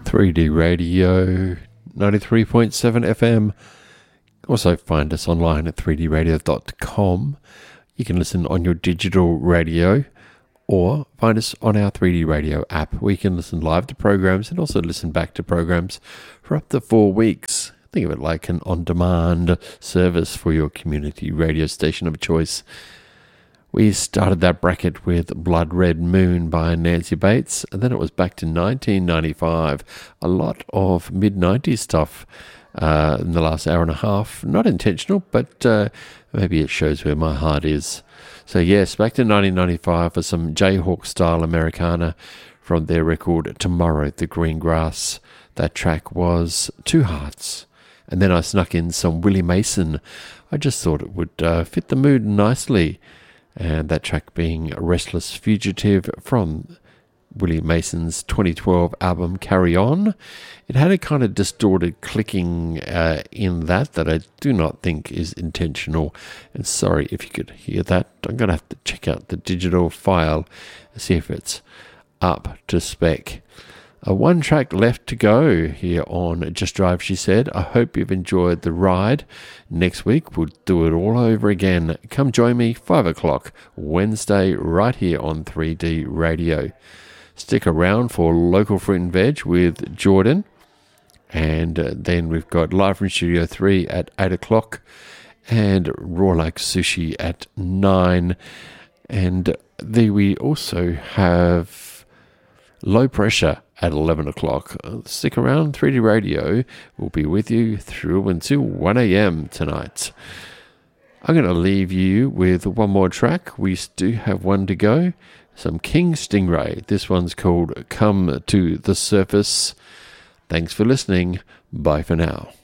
3D Radio 93.7 FM. Also find us online at 3dradio.com. You can listen on your digital radio or find us on our 3D Radio app where you can listen live to programs and also listen back to programs for up to 4 weeks. Think of it like an on-demand service for your community radio station of choice. We started that bracket with Blood Red Moon by Nancy Bates, and then it was back to 1995. A lot of mid-90s stuff in the last hour and a half. Not intentional, but maybe it shows where my heart is. So yes, back to 1995 for some Jayhawk-style Americana from their record Tomorrow, the Green Grass. That track was Two Hearts. And then I snuck in some Willie Mason. I just thought it would fit the mood nicely. And that track being Restless Fugitive from Willie Mason's 2012 album Carry On. It had a kind of distorted clicking in that I do not think is intentional. And sorry if you could hear that. I'm going to have to check out the digital file and see if it's up to spec. One track left to go here on Just Drive, she said. I hope you've enjoyed the ride. Next week, we'll do it all over again. Come join me, 5 o'clock, Wednesday, right here on 3D Radio. Stick around for Local Fruit and Veg with Jordan. And then we've got Live from Studio 3 at 8 o'clock. And Raw Like Sushi at 9. And then we also have Low Pressure at 11 o'clock. Stick around, 3D Radio will be with you through until 1 a.m. tonight. I'm going to leave you with one more track. We do have one to go. Some King Stingray. This one's called Come to the Surface. Thanks for listening. Bye for now.